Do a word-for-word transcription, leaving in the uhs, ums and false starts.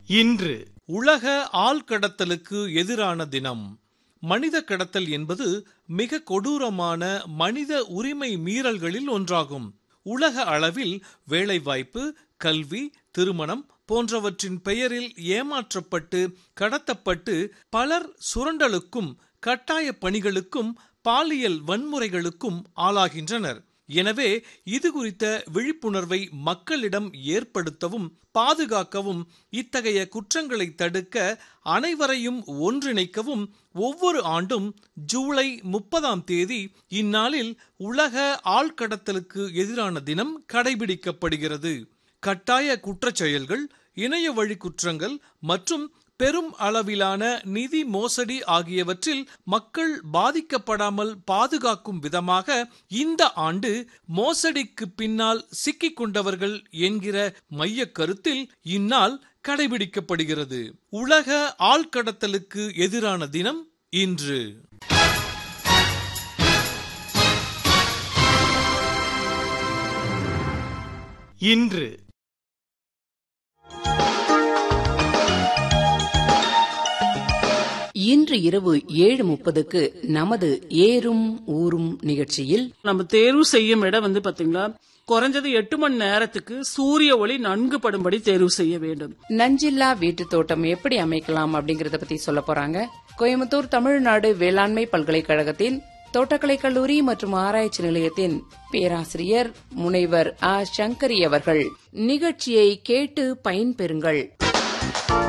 இன்று உலக ஆள்கடத்தலுக்கு எதிரான தினம். மனித கடத்தல் என்பது மிக கொடூரமான மனித உரிமை மீறல்களில் ஒன்றாகும். உலக அளவில் வேலைவாய்ப்பு, கல்வி, திருமணம் போன்றவற்றின் பெயரில் ஏமாற்றப்பட்டு கடத்தப்பட்டு பலர் சுரண்டலுக்கும் கட்டாய பணிகளுக்கும் பாலியல் வன்முறைகளுக்கும் ஆளாகின்றனர். எனவே இது குறித்த விழிப்புணர்வை மக்களிடம் ஏற்படுத்தவும் பாதுகாக்கவும் இத்தகைய குற்றங்களை தடுக்க அனைவரையும் ஒன்றிணைக்கவும் ஒவ்வொரு ஆண்டும் ஜூலை முப்பதாம் தேதி இந்நாளில் உலக ஆள்கடத்தலுக்கு எதிரான தினம் கடைபிடிக்கப்படுகிறது. கட்டாய குற்றச் செயல்கள், இணைய வழி குற்றங்கள் மற்றும் பெரும் அளவிலான நிதி மோசடி ஆகியவற்றில் மக்கள் பாதிக்கப்படாமல் பாதுகாக்கும் விதமாக இந்த ஆண்டு மோசடிக்கு பின்னால் சிக்கிக் கொண்டவர்கள் என்கிற மைய கருத்தில் இந்நாள் கடைபிடிக்கப்படுகிறது. உலக ஆள்கடத்தலுக்கு எதிரான தினம் இன்று. இன்று இன்று இரவு ஏழு முப்பதுக்கு நமது ஏறும் ஊரும் நிகழ்ச்சியில் நம்ம தேர்வு செய்யும் இடம் வந்து பாத்தீங்களா, குறைஞ்சது எட்டு மணி நேரத்துக்கு சூரிய ஒளி நன்கு படும்படி தேர்வு செய்ய வேண்டும். நஞ்சில்லா வீட்டு தோட்டம் எப்படி அமைக்கலாம் அப்படிங்கறத பத்தி சொல்ல போறாங்க. கோயம்புத்தூர் தமிழ்நாடு வேளாண்மை பல்கலைக்கழகத்தின் தோட்டக்கலை கல்லூரி மற்றும் ஆராய்ச்சி நிலையத்தின் பேராசிரியர் முனைவர் ஆ சங்கரி அவர்கள். நிகழ்ச்சியை கேட்டு பயன்பெறுங்கள்.